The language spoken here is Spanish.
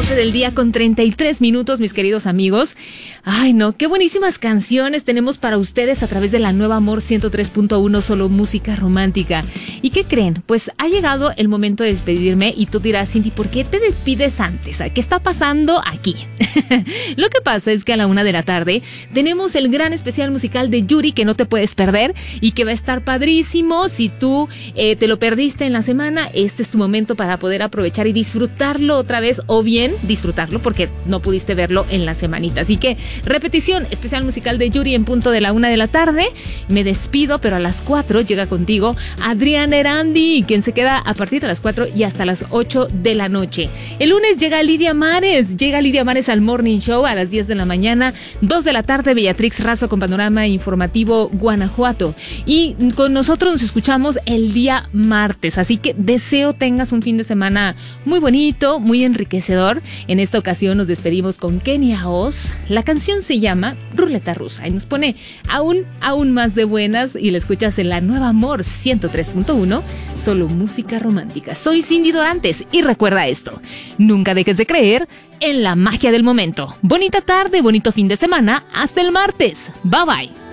12 del día con 33 minutos, mis queridos amigos. Ay, no, qué buenísimas canciones tenemos para ustedes a través de la Nueva Amor 103.1, solo música romántica. ¿Y qué creen? Pues ha llegado el momento de despedirme y tú dirás, Cindy, ¿por qué te despides antes? ¿Qué está pasando aquí? Lo que pasa es que a la 1 de la tarde tenemos el gran especial musical de Yuri que no te puedes perder y que va a estar padrísimo. Si tú te lo perdiste en la semana, este es tu momento para poder aprovechar y disfrutarlo otra vez, o bien disfrutarlo porque no pudiste verlo en la semanita. Así que repetición, especial musical de Yuri en punto de la 1 de la tarde. Me despido, pero a las 4 llega contigo Adrián Erandi, quien se queda a partir de las 4 y hasta las 8 de la noche. El lunes llega Lidia Mares al Morning Show a las 10 de la mañana, 2 de la tarde Beatrix Razo con Panorama Informativo Guanajuato. Y con nosotros nos escuchamos el día martes, así que deseo tengas un fin de semana muy bonito, muy enriquecedor. En esta ocasión nos despedimos con Kenia Oz. La canción se llama Ruleta Rusa y nos pone aún más de buenas, y la escuchas en la Nueva Amor 103.1, solo música romántica. Soy Cindy Dorantes y recuerda esto: nunca dejes de creer en la magia del momento. Bonita tarde, bonito fin de semana, hasta el martes. Bye bye.